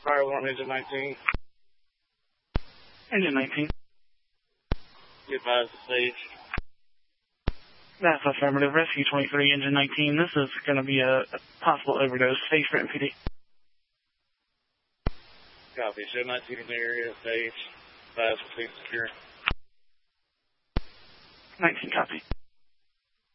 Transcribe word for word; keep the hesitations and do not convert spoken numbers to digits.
Fire alarm engine nineteen. Engine nineteen. Be advised to stage. That's affirmative. Rescue twenty-three, engine nineteen. This is going to be a, a possible overdose. Stage for M P D. Copy. Show nineteen in the area. Stage. Advised proceed secure. nineteen, copy.